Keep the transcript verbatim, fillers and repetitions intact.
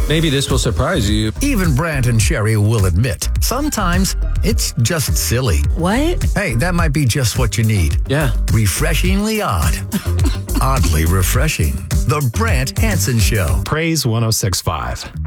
Maybe this will surprise you. Even Brant and Sherry will admit, sometimes it's just silly. What? Hey, that might be just what you need. Yeah. Refreshingly odd. Oddly refreshing. The Brant Hanson Show. Praise one oh six point five.